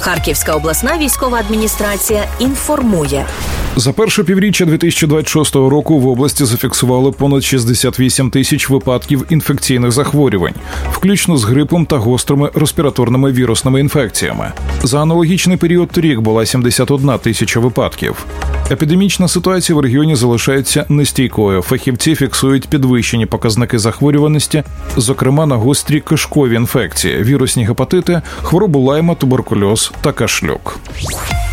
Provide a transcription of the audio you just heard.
Харківська обласна військова адміністрація інформує. За перше півріччя 2026 року в області зафіксували понад 68 тисяч випадків інфекційних захворювань, включно з грипом та гострими респіраторними вірусними інфекціями. За аналогічний період торік була 71 тисяча випадків. Епідемічна ситуація в регіоні залишається нестійкою. Фахівці фіксують підвищені показники захворюваності, зокрема на гострі кишкові інфекції, вірусні гепатити, хворобу Лайма, туберкульоз та кашлюк.